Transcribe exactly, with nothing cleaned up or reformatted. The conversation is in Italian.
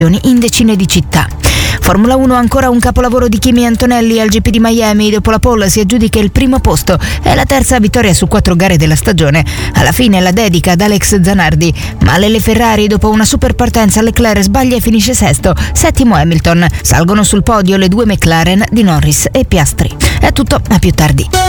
in decine di città. Formula uno, ancora un capolavoro di Kimi Antonelli al G P di Miami. Dopo la pole si aggiudica il primo posto, è la terza vittoria su quattro gare della stagione. Alla fine la dedica ad Alex Zanardi. Male le Ferrari, dopo una super partenza Leclerc sbaglia e finisce sesto, settimo Hamilton. Salgono sul podio le due McLaren di Norris e Piastri. È tutto, a più tardi.